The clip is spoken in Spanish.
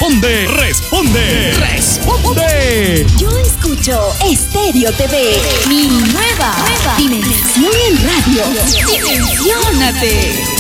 responde, responde, responde. Yo escucho Estéreo TV, mi nueva dimensión en radio. Dimensiónate.